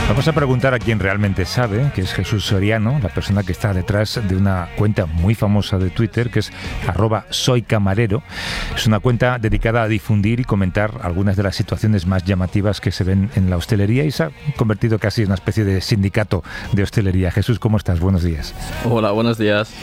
Vamos a preguntar a quien realmente sabe, que es Jesús Soriano, la persona que está detrás de una cuenta muy famosa de Twitter, que es @soycamarero. Es una cuenta dedicada a difundir y comentar algunas de las situaciones más llamativas que se ven en la hostelería y se ha convertido casi en una especie de sindicato de hostelería. Jesús, ¿cómo estás? Buenos días. Hola, buenos días.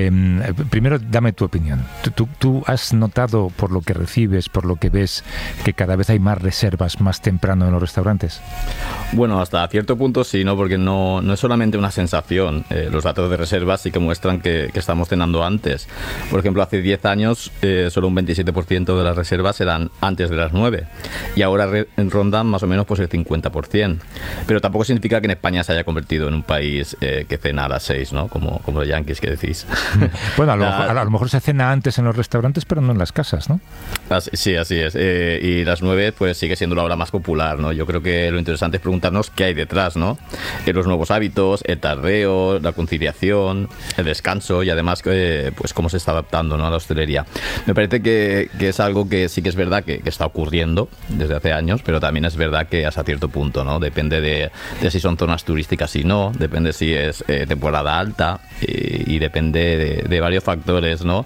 Primero, dame tu opinión. ¿Tú has notado, por lo que recibes, por lo que ves, que cada vez hay más reservas más temprano en los restaurantes? Bueno, hasta cierto punto sí, ¿no? Porque no es solamente una sensación. Los datos de reservas sí que muestran que estamos cenando antes. Por ejemplo, hace 10 años solo un 27% de las reservas eran antes de las 9 y ahora rondan más o menos pues el 50%. Pero tampoco significa que en España se haya convertido en un país que cena a las 6, ¿no? Como los yanquis que decís. Bueno, a lo mejor se cena antes en los restaurantes, pero no en las casas, ¿no? Sí, así es. Y las 9 pues sigue siendo la hora más popular, ¿no? Yo creo que lo interesante es preguntarnos qué hay detrás, ¿no? Los nuevos hábitos, el tardeo, la conciliación, el descanso y además pues cómo se está adaptando, ¿no? A la hostelería. Me parece que es algo que sí que es verdad que está ocurriendo desde hace años, pero también es verdad que hasta cierto punto, ¿no? Depende de si son zonas turísticas y no, depende si es temporada alta y depende de varios factores, ¿no?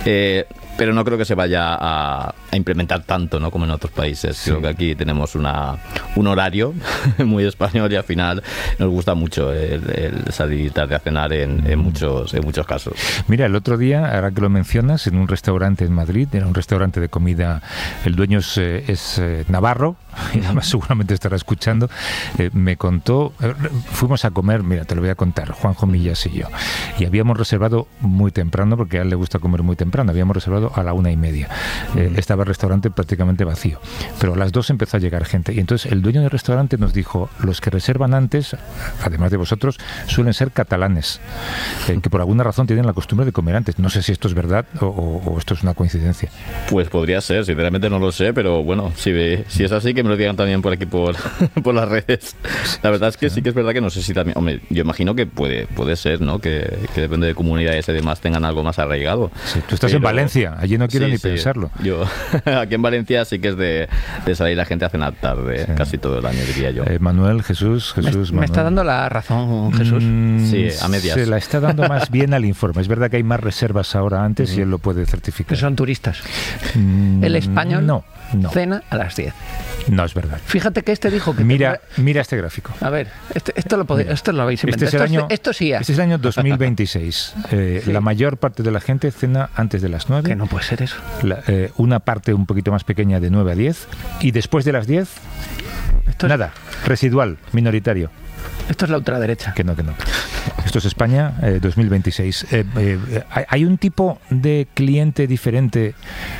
Pero no creo que se vaya a implementar tanto, ¿no? Como en otros países. Sí. Creo que aquí tenemos un horario muy español y al final nos gusta mucho el salir tarde a cenar en muchos casos. Mira, el otro día, ahora que lo mencionas, en un restaurante en Madrid, era un restaurante de comida, el dueño es navarro, y además seguramente estará escuchando, me contó, fuimos a comer, mira, te lo voy a contar, Juanjo Millas y yo, y habíamos reservado muy temprano, porque a él le gusta comer muy temprano, habíamos reservado a la 1:30. Estaba el restaurante prácticamente vacío, pero a las 2 empezó a llegar gente, y entonces el dueño del restaurante nos dijo, los que reservan antes, además de vosotros, suelen ser catalanes, que por alguna razón tienen la costumbre de comer antes. No sé si esto es verdad o esto es una coincidencia. Pues podría ser, sinceramente no lo sé, pero bueno, si es así, que me lo digan también por aquí por las redes. La verdad es que sí que es verdad que no sé si también, hombre, yo imagino que puede ser, ¿no? Que depende de comunidades y demás tengan algo más arraigado. Sí, tú estás en Valencia, allí no quiero ni pensarlo. Yo aquí en Valencia sí que es de salir la gente a cenar tarde, casi todo el año, diría yo. Manuel, Jesús, me está dando la razón, Jesús. Sí, a medias. Se la está dando más bien al informe. Es verdad que hay más reservas ahora antes y él lo puede certificar. Que son turistas. El español no. Cena a las 10. No es verdad. Fíjate que dijo que... Mira este gráfico. A ver, esto lo habéis inventado. Esto sí es. Este es el año 2026. Sí. La mayor parte de la gente cena antes de las 9. Que no puede ser eso. Una parte un poquito más pequeña de 9 a 10. Y después de las 10, nada, residual, minoritario. Esto es la ultraderecha. Que no. Esto es España 2026. ¿Hay un tipo de cliente diferente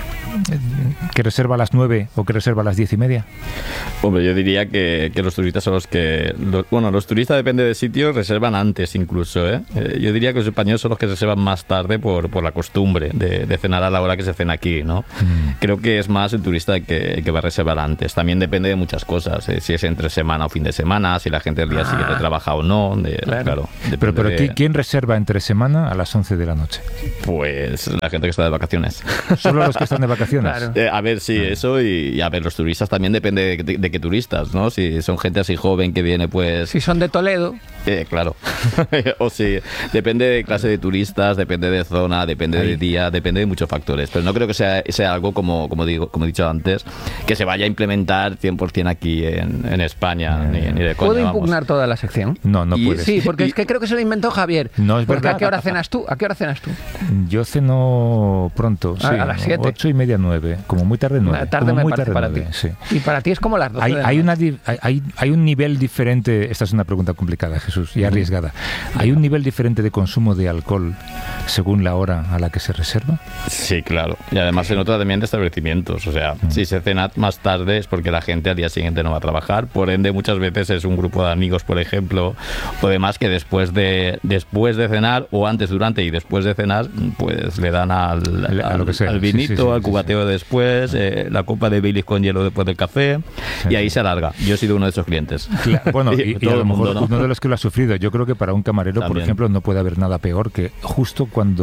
que reserva a las 9 o que reserva a las 10:30? Hombre, yo diría que los turistas son los que... los turistas, depende de sitio, reservan antes incluso, ¿eh? Yo diría que los españoles son los que reservan más tarde por la costumbre de cenar a la hora que se cena aquí, ¿no? Creo que es más el turista que va a reservar antes. También depende de muchas cosas, si es entre semana o fin de semana, si la gente el día siguiente trabaja o no. Claro. Pero ¿quién reserva entre semana a las 11 de la noche? Pues la gente que está de vacaciones. ¿Solo los que están de vacaciones? Claro. A ver, sí, eso y a ver, los turistas también depende de qué turistas, ¿no? Si son gente así joven que viene, pues... Si son de Toledo. Claro. O si depende de clase de turistas, depende de zona, depende de día, depende de muchos factores. Pero no creo que sea algo, como he dicho antes, que se vaya a implementar 100% aquí en España, ni de coña. ¿Puedo impugnar toda la sección? No puedes. Sí, porque es que creo que se lo inventó Javier. No es porque verdad. ¿A qué hora cenas tú? Yo ceno pronto, sí. A las 7. 8:30, 9. Como muy tarde, 9. Tarde como me muy parece tarde, para 9, ti. sí. Y para ti es como las 12 hay un nivel diferente. Esta es una pregunta complicada, Jesús, y arriesgada. ¿Hay un nivel diferente de consumo de alcohol según la hora a la que se reserva? Sí, claro. Y además se nota también de establecimientos. O sea, si se cena más tarde es porque la gente al día siguiente no va a trabajar. Por ende, muchas veces es un grupo de amigos, por ejemplo, o demás que después de cenar, o antes, durante y después de cenar, pues le dan al vinito, al cubateo después, la copa de Baileys con hielo después del café, y ahí se alarga. Yo he sido uno de esos clientes. Claro, bueno, y a lo mejor ¿no? Uno de los que lo ha sufrido. Yo creo que para un camarero, también, por ejemplo, no puede haber nada peor que justo cuando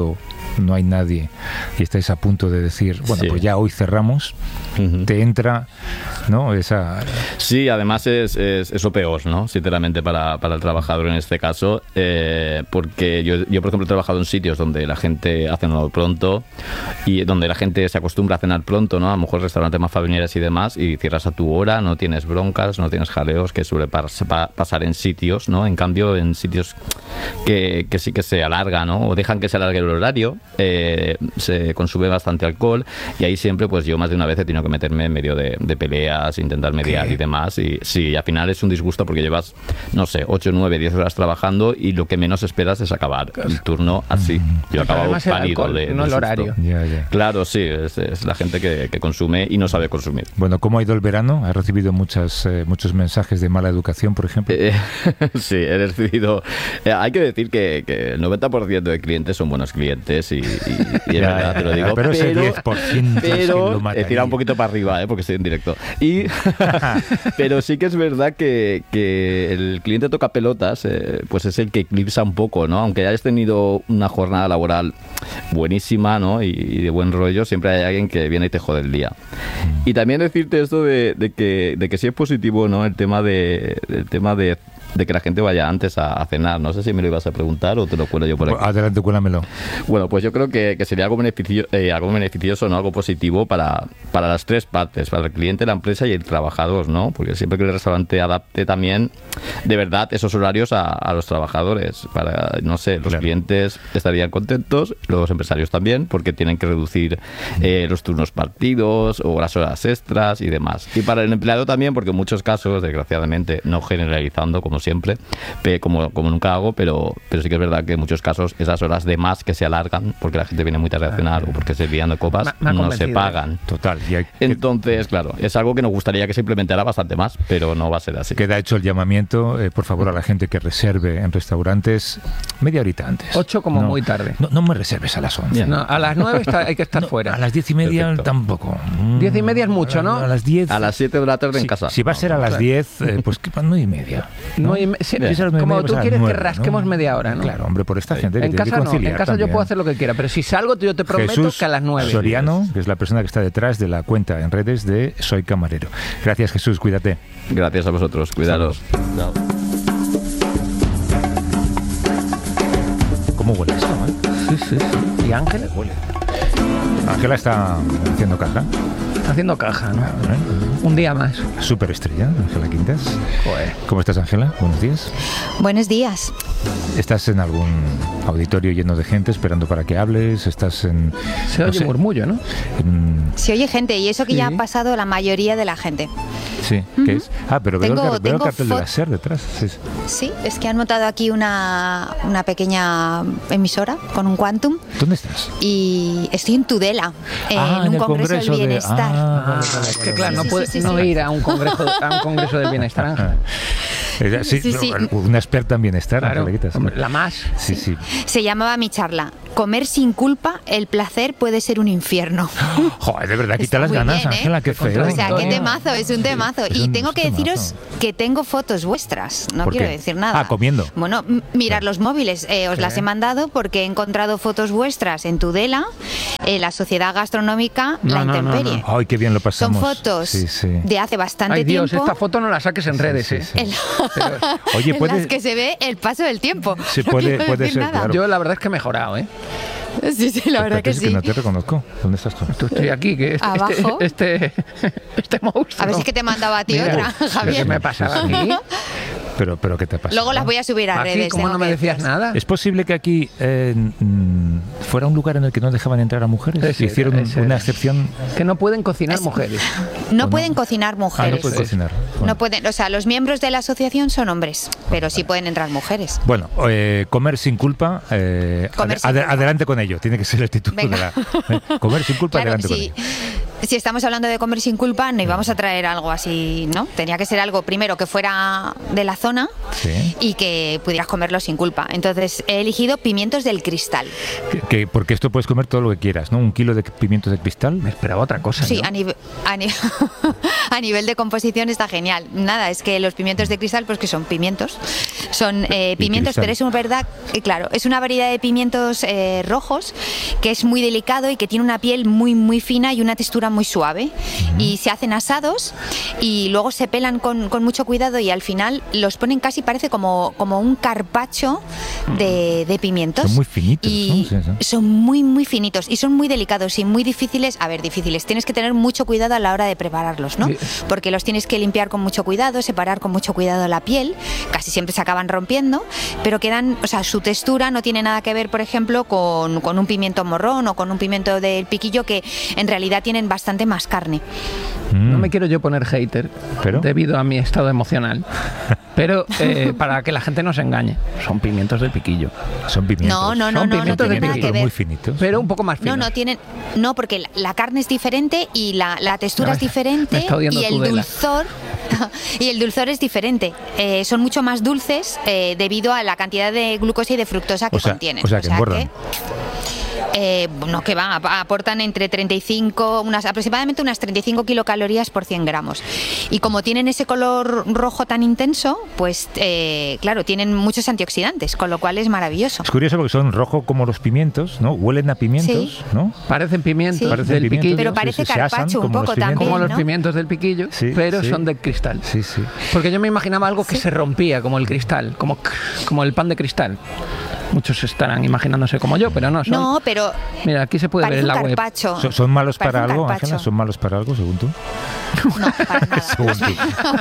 no hay nadie y estáis a punto de decir, bueno, pues ya hoy cerramos, te entra, ¿no? Sí, además es lo peor, ¿no? Sinceramente para el trabajador en este caso, porque yo, por ejemplo, he trabajado en sitios donde la gente ha cenado pronto y donde la gente se acostumbra a cenar pronto, ¿no? A lo mejor restaurantes más familiares y demás, y cierras a tu hora, no tienes broncas, no tienes jaleos, que suele pasar en sitios, ¿no? En cambio, en sitios que sí que se alarga, ¿no? O dejan que se alargue el horario, se consume bastante alcohol, y ahí siempre, pues yo más de una vez he tenido que meterme en medio de peleas, intentar mediar y demás, y sí, al final es un disgusto porque llevas, no sé, 8, 9, 10 horas trabajando y lo que menos esperas es acabar el turno así. Yo acabo pálido no el horario. Claro, sí, es la gente que consume y no sabe consumir. Bueno, ¿cómo ha ido el verano? ¿Has recibido muchos mensajes de mala educación, por ejemplo? Sí, he recibido... hay que decir que el 90% de clientes son buenos clientes y es verdad, te lo digo. Pero ese 10% es lo he tirado un poquito para arriba, porque estoy en directo. Pero sí que es verdad que el cliente toca pelotas, pues es el que eclipsa un poco, ¿no? Aunque hayas tenido una jornada laboral buenísima, ¿no? Y de buen rollo, siempre hay alguien que viene y te jode el día. Y también decirte esto de que sí es positivo, ¿no? El tema de que la gente vaya antes a cenar. No sé si me lo ibas a preguntar o te lo cuelo yo por aquí. Adelante, cuélamelo. Bueno, pues yo creo que sería algo beneficioso, ¿no? Algo positivo para las tres partes, para el cliente, la empresa y el trabajador, ¿no? Porque siempre que el restaurante adapte también de verdad esos horarios a los trabajadores, para, no sé, los clientes estarían contentos, los empresarios también, porque tienen que reducir los turnos partidos o las horas extras y demás. Y para el empleado también, porque en muchos casos, desgraciadamente, no generalizando como siempre, como nunca hago, pero sí que es verdad que en muchos casos esas horas de más que se alargan porque la gente viene muy tarde a cenar o porque se lían de copas, no se pagan. Total. Entonces, claro, es algo que nos gustaría que se implementara bastante más, pero no va a ser así. Queda hecho el llamamiento, por favor, a la gente que reserve en restaurantes media horita antes. 8 como muy tarde. No me reserves a las 11. No, a las 9 hay que estar fuera. A las 10:30 Perfecto. Tampoco. 10:30 es mucho, ¿no? A las 10. A las 7 de la tarde en casa. Si va a ser a las 10, pues 9:30. Como tú quieres que rasquemos media hora, ¿no? Claro, hombre, por esta gente que en tiene casa que conciliar. En casa también. yo puedo hacer lo que quiera, pero si salgo yo te prometo Jesús que a las 9. Soriano, que es la persona que está detrás de la cuenta en redes de Soy Camarero. Gracias, Jesús, cuídate. Gracias a vosotros, cuidaros. Chao. ¿Cómo huele esto, Sí. ¿Y Ángela? Huele. Ángela está haciendo caja. Haciendo caja, ¿no? Un día más. Superestrella, Ángela Quintas. Joder. ¿Cómo estás, Ángela? Buenos días. Buenos días. ¿Estás en algún auditorio lleno de gente esperando para que hables? ¿Estás en...? Se oye murmullo, ¿no? Se oye gente, y eso que ya ha pasado la mayoría de la gente. Sí, ¿qué es? Pero veo el cartel de la SER detrás. Sí, es que han montado aquí una pequeña emisora con un Quantum. ¿Dónde estás? Y estoy en Tudela, en un congreso del bienestar. Es que claro, no puedes ir a un congreso del bienestar, Ángel. Sí. Una experta en bienestar, claro, Angelitas. La más. Sí. Se llamaba mi charla: Comer sin culpa, el placer puede ser un infierno. Joder, de verdad, quita las ganas, Ángela, qué feo. O sea, qué temazo, es un temazo. Y tengo que deciros que tengo fotos vuestras, no quiero decir nada. Comiendo. Bueno, mirad los móviles, os las he mandado porque he encontrado fotos vuestras en Tudela, la Sociedad Gastronómica La Intemperie. Ay, qué bien lo pasamos. Son fotos de hace bastante tiempo. tiempo. Esta foto no la saques en redes, Oye, en las que se ve el paso del tiempo. Sí, puede ser, claro. Yo la verdad es que he mejorado, Sí, la verdad que sí. Que no te reconozco. ¿Dónde estás tú? Estoy aquí, que abajo. Este monstruo. A ver si que te mandaba a ti otra, Javier. ¿Qué me pasaba aquí? Pero ¿qué te pasa? Luego las voy a subir a redes. ¿Cómo no me decías nada? ¿Es posible que aquí fuera un lugar en el que no dejaban entrar a mujeres? Hicieron una excepción. Que no pueden cocinar mujeres. No pueden cocinar mujeres. No pueden cocinar. Bueno. No pueden, o sea, los miembros de la asociación son hombres, pero sí pueden entrar mujeres. Bueno, comer sin culpa. Adelante con ello. Tiene que ser el título de la. Comer sin culpa, claro, adelante con ello. si estamos hablando de comer sin culpa, no íbamos a traer algo así, ¿no? Tenía que ser algo, primero, que fuera de la zona y que pudieras comerlo sin culpa. Entonces, he elegido pimientos del Cristal. Porque esto puedes comer todo lo que quieras, ¿no? 1 kilo de pimientos de cristal. Me esperaba otra cosa, Sí, ¿no? a nivel de composición está genial. Nada, es que los pimientos de Cristal, pues que son pimientos. Son pimientos, pero es verdad, claro, es una variedad de pimientos rojos que es muy delicado y que tiene una piel muy, muy fina y una textura muy suave. Y se hacen asados y luego se pelan con mucho cuidado y al final los ponen casi, parece como un carpaccio de pimientos. Son muy finitos, y ¿no? Sí. son muy, muy finitos y son muy delicados y muy difíciles. A ver, difíciles. Tienes que tener mucho cuidado a la hora de prepararlos, ¿no? Porque los tienes que limpiar con mucho cuidado, separar con mucho cuidado la piel. Casi siempre se acaban rompiendo, pero quedan, o sea, su textura no tiene nada que ver, por ejemplo, con un pimiento morrón o con un pimiento del piquillo, que en realidad tienen bastante más carne. No me quiero yo poner hater, ¿Pero? debido a mi estado emocional, pero para que la gente no se engañe, son pimientos del piquillo. Son pimientos. No pimientos tiene nada que pero ver. muy finitos. Pero un poco más finos. No, porque la carne es diferente y la textura es Me diferente está odiando y el Tudela. dulzor es diferente. Son mucho más dulces debido a la cantidad de glucosa y de fructosa que contienen. O sea, que engordan. No, que van, aportan entre 35, aproximadamente unas 35 kilocalorías por 100 gramos. Y como tienen ese color rojo tan intenso, pues claro, tienen muchos antioxidantes, con lo cual es maravilloso. Es curioso porque son rojo como los pimientos, ¿no? Huelen a pimientos, Sí. ¿no? Parecen pimientos Sí. Parecen del pimientos, piquillo, Pero parece se asan carpaccio un como los poco pimientos. también, como los ¿no? pimientos del piquillo, Sí, pero sí. son de cristal. Sí, sí. Porque yo me imaginaba algo que se rompía, como el cristal, como el pan de cristal. Muchos estarán imaginándose como yo, pero no son. No, pero Mira, aquí se puede ver parece en un la web. carpaccio. ¿Son malos Parece para un algo, carpaccio. Ángela? ¿Son malos para algo, según tú? No, para nada. Según tú.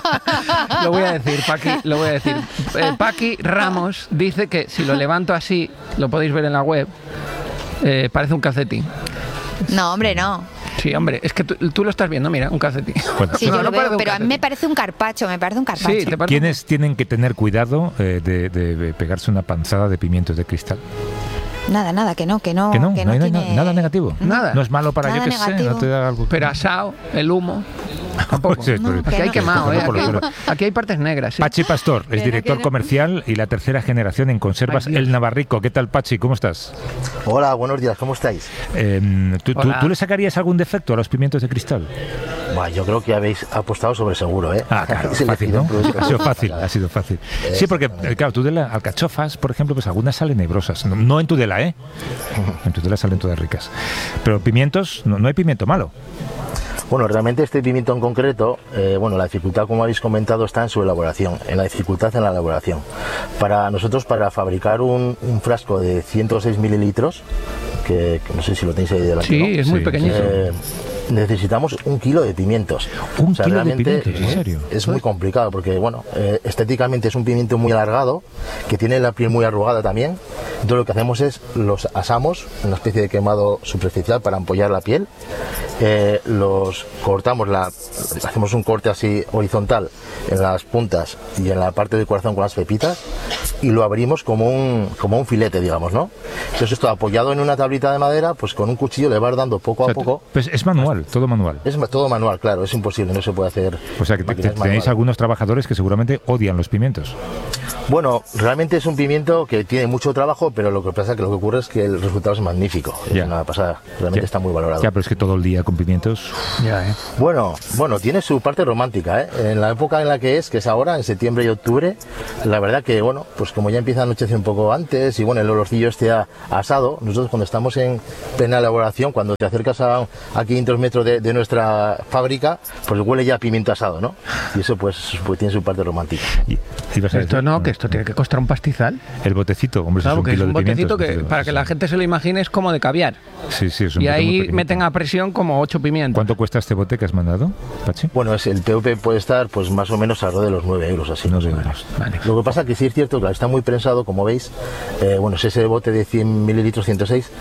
Lo voy a decir, Paqui, lo voy a decir. Paqui Ramos dice que si lo levanto así, lo podéis ver en la web, parece un calcetín. No, hombre, no. Sí, hombre, es que tú lo estás viendo, mira, un calcetín. Bueno, Sí, No, yo no lo parece veo, un pero a mí me calcetín. parece un carpaccio, me parece un carpaccio. Sí, te parece. ¿Quiénes tienen que tener cuidado de pegarse una panzada de pimientos de cristal? Nada, que no Que no, no hay tiene... nada negativo. Nada. No es malo para, Nada yo qué sé, negativo. no te da algo. Pero asado, el humo, tampoco. Sí, No, Aquí hay no. quemado, Por lo- aquí hay partes negras. ¿sí? Pachi Pastor es no, director que no. comercial y la tercera generación en conservas Ay, Dios. El Navarrico. ¿Qué tal, Pachi? ¿Cómo estás? Hola, buenos días, ¿cómo estáis? Hola. ¿Tú le sacarías algún defecto a los pimientos de cristal? Bueno, yo creo que habéis apostado sobre seguro, ¿eh? Ah, claro, Habéis fácil, elegido ¿no? un producto Ha sido que- fácil, ha sido fácil. Sí, porque, claro, tú de las alcachofas, por ejemplo, pues algunas salen negrosas. No en Tudela, ¿eh? En Tudela salen todas ricas. Pero pimientos, no hay pimiento malo. Bueno, realmente este pimiento en concreto, bueno, la dificultad, como habéis comentado, está en su elaboración, en la dificultad en la elaboración. Para nosotros, para fabricar un frasco de 106 mililitros, que no sé si lo tenéis ahí delante, Sí, ¿no? es muy Sí, pequeñito. Necesitamos 1 kilo de pimientos. ¿Un kilo de realmente pimientos? ¿En serio? Es muy complicado porque, bueno, estéticamente es un pimiento muy alargado, que tiene la piel muy arrugada también. Entonces lo que hacemos es los asamos, una especie de quemado superficial para ampollar la piel. Los cortamos, hacemos un corte así horizontal en las puntas y en la parte del corazón con las pepitas y lo abrimos como un filete, digamos, ¿no? Entonces esto apoyado en una tablita de madera, pues con un cuchillo le vas dando poco O sea, a poco. Pues es manual, todo manual. Es todo manual, claro, es imposible, no se puede hacer. O sea, que máquinas tenéis manuales. algunos trabajadores que seguramente odian los pimientos. Bueno, realmente es un pimiento que tiene mucho trabajo, pero lo que pasa es que lo que ocurre es que el resultado es magnífico. Ya. Es una pasada, realmente Ya. está muy valorado. Ya, pero es que todo el día con pimientos. Ya, Bueno, tiene su parte romántica, ¿eh? En la época en la que es ahora, en septiembre y octubre, la verdad que, bueno, pues como ya empieza a anochecer un poco antes y bueno, el olorcillo este asado, nosotros cuando estamos en plena elaboración, cuando te acercas a 500 metros de nuestra fábrica, pues huele ya a pimiento asado, ¿no? Y eso pues tiene su parte romántica. Ibas a Esto decir, no, que esto tiene que costar un pastizal. El botecito, hombre, eso Claro, es un que es kilo un de pimientos. botecito que para que la gente se lo imagine es como de caviar. Sí, sí, es un Y bote muy ahí pequeñito. meten a presión como 8 pimientos. ¿Cuánto cuesta este bote que has mandado, Pachi? Bueno, el PVP puede estar pues más o menos alrededor de los 9 euros, así. más o 9 menos. euros. Vale. Lo que pasa que sí es cierto que está muy prensado, como veis. Bueno, si ese bote de 100 mililitros, 106,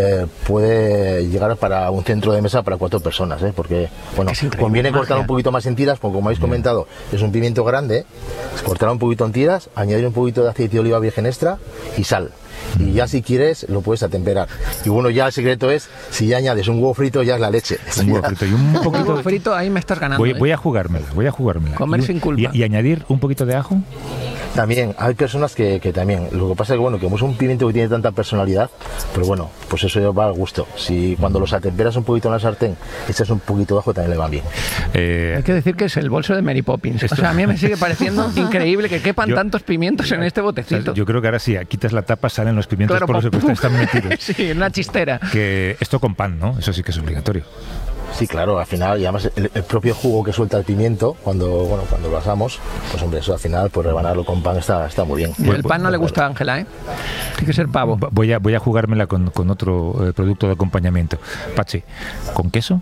puede llegar para un centro de mesa para 4 personas, porque, bueno, Es increíble, conviene magia. cortar un poquito más en tiras, porque como habéis comentado, es un pimiento grande, cortar un poquito en tiras, añadir un poquito de aceite de oliva virgen extra y sal. y ya si quieres lo puedes atemperar. Y bueno, ya el secreto es, si ya añades un huevo frito, ya es la leche. Un huevo frito y un poquito... Huevo frito, ahí me estás ganando. Voy a jugármela. Comer sin culpa. Y añadir un poquito de ajo. También hay personas que también, lo que pasa es que bueno, que como es un pimiento que tiene tanta personalidad, pero bueno, pues eso ya va al gusto. Si cuando los atemperas un poquito en la sartén, echas un poquito de ajo, también le va bien. Hay que decir que es el bolso de Mary Poppins. O sea, a mí me sigue pareciendo increíble que quepan tantos pimientos en este botecito. Yo creo que ahora sí, quitas la tapa, salen los pimientos, Claro, por los que están metidos. Sí, una chistera. Que esto con pan, ¿no? Eso sí que es obligatorio. Sí, claro, al final, y además el propio jugo que suelta el pimiento, cuando lo asamos, pues hombre, eso al final, pues rebanarlo con pan está muy bien. Y el pan no le gusta a Ángela, ¿eh? Tiene que ser pavo. Voy a jugármela con otro producto de acompañamiento. Pachi, ¿con queso?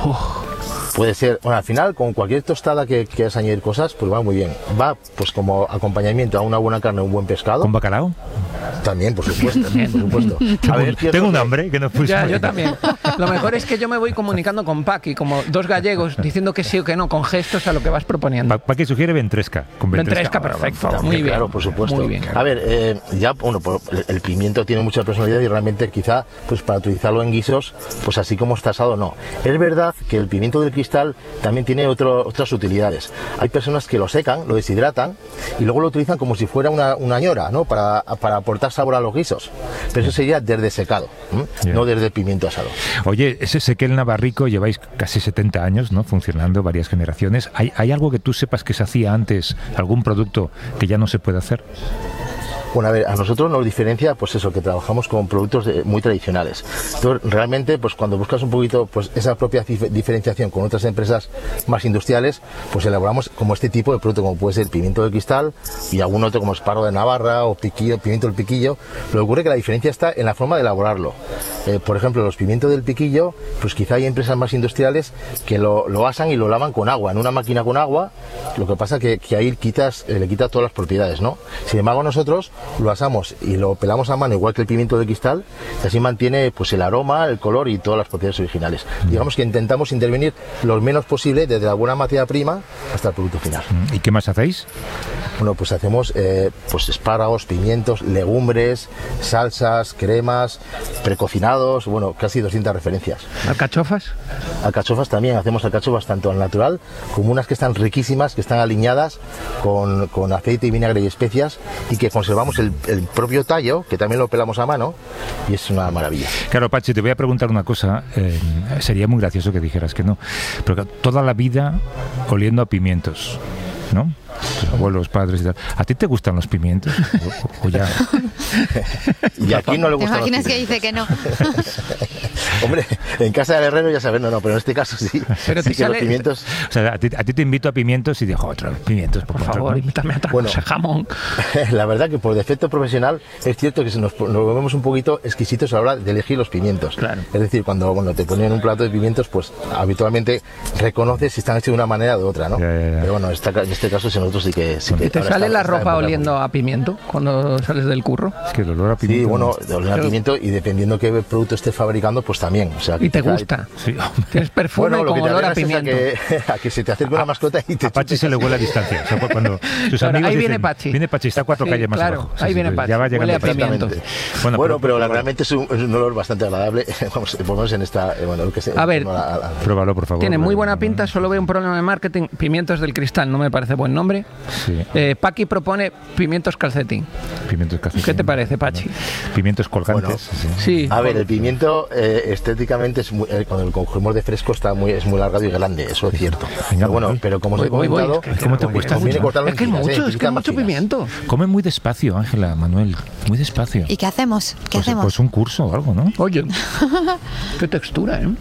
Puede ser, bueno, al final, con cualquier tostada que quieras añadir cosas, pues va muy bien. Va, pues como acompañamiento a una buena carne, un buen pescado. ¿Con bacalao? También, por supuesto. Por supuesto. A ver, tengo un hambre que no puse. Ya, yo también. Lo mejor es que yo me voy comunicando con Paqui, como dos gallegos, diciendo que sí o que no, con gestos a lo que vas proponiendo. Paqui sugiere ventresca. Con ventresca, perfecto. También, muy bien. Claro, por supuesto. Muy bien. A ver, ya, bueno, el pimiento tiene mucha personalidad y realmente quizá, pues para utilizarlo en guisos, pues así como está asado, no. Es verdad que el pimiento del cristal también tiene otras utilidades. Hay personas que lo secan, lo deshidratan y luego lo utilizan como si fuera una ñora, ¿no? Para aportar sabor a los guisos. Pero eso sería desde secado, no desde pimiento asado. Oye, sé que el Navarrico lleváis casi 70 años, ¿no? Funcionando, varias generaciones. ¿Hay algo que tú sepas que se hacía antes, algún producto que ya no se puede hacer? Bueno, a ver, a nosotros nos diferencia, pues eso, que trabajamos con productos muy tradicionales. Entonces, realmente, pues cuando buscas un poquito, pues esa propia diferenciación con otras empresas más industriales, pues elaboramos como este tipo de producto, como puede ser pimiento de cristal y algún otro como esparro de Navarra o pimiento del piquillo. Lo que ocurre es que la diferencia está en la forma de elaborarlo. Por ejemplo, los pimientos del piquillo, pues quizá hay empresas más industriales que lo asan y lo lavan con agua, en una máquina con agua. Lo que pasa que ahí le quitas todas las propiedades, ¿no? Sin embargo, nosotros lo asamos y lo pelamos a mano igual que el pimiento de cristal, y así mantiene pues el aroma, el color y todas las propiedades originales. Digamos que intentamos intervenir lo menos posible desde la buena materia prima hasta el producto final. ¿Y qué más hacéis? Bueno, pues hacemos pues espárragos, pimientos, legumbres, salsas, cremas, precocinados, bueno, casi 200 referencias. ¿Alcachofas? Alcachofas también, hacemos alcachofas tanto al natural como unas que están riquísimas, que están aliñadas con aceite y vinagre y especias, y que conservamos el propio tallo, que también lo pelamos a mano, y es una maravilla. Claro, Pachi, te voy a preguntar una cosa, sería muy gracioso que dijeras que no, pero toda la vida oliendo a pimientos, ¿no? Tus abuelos, padres y tal. ¿A ti te gustan los pimientos? ¿O ya? Y aquí no le gustan los pimientos. ¿Te imaginas que dice que no? Hombre, en casa del herrero ya sabes, no, pero en este caso sí. Pero sí te sale... los pimientos... O sea, a ti te invito a pimientos y digo, otro pimientos, por favor, invítame a otra cosa, jamón. La verdad que por defecto profesional es cierto que nos volvemos un poquito exquisitos a la hora de elegir los pimientos. Claro. Es decir, cuando te ponen un plato de pimientos, pues habitualmente reconoces si están hechos de una manera o de otra, ¿no? Ya. Pero bueno, en este caso nosotros sí que... ¿Y te sale la ropa oliendo a pimiento cuando sales del curro? Es que el olor a pimiento... Sí, bueno, olor a pimiento, y dependiendo qué producto estés fabricando, pues también. O sea, ¿Y te gusta? Sí. Tienes perfume con olor a pimiento. A que se te acerque una mascota y te... A Pachi se le huele a distancia. O sea, cuando sus amigos ahí viene dicen, Pachi. Viene Pachi, está 4 calles más claro, abajo. Ahí viene Pachi, ya va huele a pimiento. Bueno, pero realmente es un olor bastante agradable. Vamos en esta... Bueno, que a ver, pruébalo, por favor. Tiene muy buena pinta, solo veo un problema de marketing. Pimientos del cristal, no me parece buen nombre. Sí. Paqui propone pimientos calcetín. Pimientos calcetín. ¿Qué te parece, Pachi? Pimientos colgantes. Bueno, sí. A ver, el pimiento estéticamente es muy, cuando lo cogemos de fresco es muy largado y grande, eso es cierto. Venga, pero como os he comentado, ¿cómo te cuesta conviene cortarlo es que es mucho pimiento. Come muy despacio, Ángela, Manuel, muy despacio. ¿Y qué hacemos? Pues un curso o algo, ¿no? Oye, qué textura, ¿eh?